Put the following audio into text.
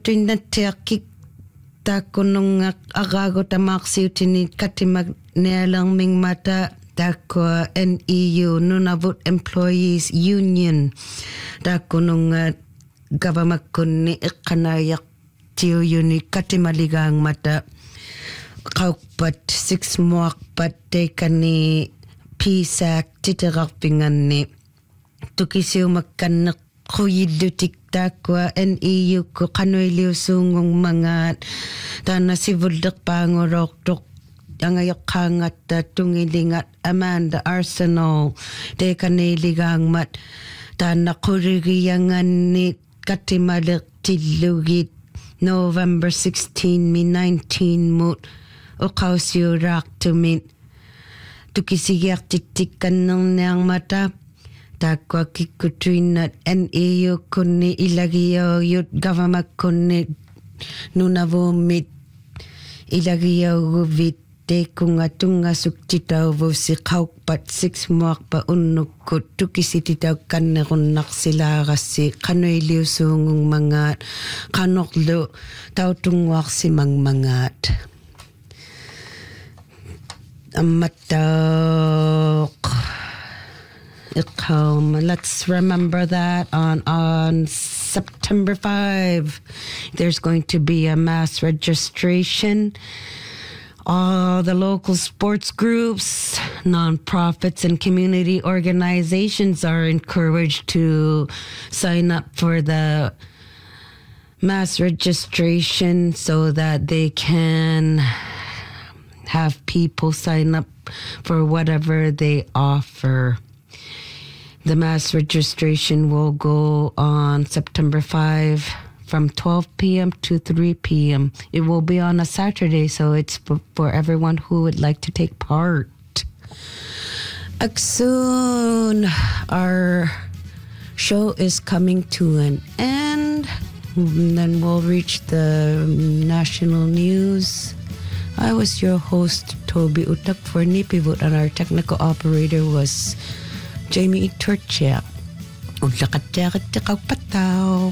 tuinatiakik takunung agago tamaksiutini katimag nealang ming mata takwa NEU Nunavut Employees Union takunung government kunni iqanayak tiyo yuni katimaligang mata kaukpat 6 muakpat tekani pisak titirakpingan ni tukisiw magkanak kuyidutik takwa NEU ko kanoy liusungong mga tana sivuldak pangorok ang ayok kangat tungilingat Amanda Arsenal tekani ligang mat tana kurigiyangan ni katimalik tilugit November 16 mi 19 mut ukausyo rak tumit tukisiyak titikan ng niyang mata takwa kikutuinat NEU kunni ilagiyaw yut government kunni nunavumit ilagiyaw guvit te kunga tunga suktitaw vusi kaukpat 6 muak pa unukut tukisititaw kannarunak sila kasi kanoy liusungong mangat kanoklo taw tungwak si mangat amatok. Let's remember that on September 5, there's going to be a mass registration. All the local sports groups, nonprofits, and community organizations are encouraged to sign up for the mass registration so that they can have people sign up for whatever they offer. The mass registration will go on September 5 from 12 p.m. to 3 p.m. It will be on a Saturday, so it's for everyone who would like to take part. Soon, our show is coming to an end. And then we'll reach the national news. I was your host, Toby Utak for Nipivut, and our technical operator was Jamie Turchia. Ulakatyakat pataw.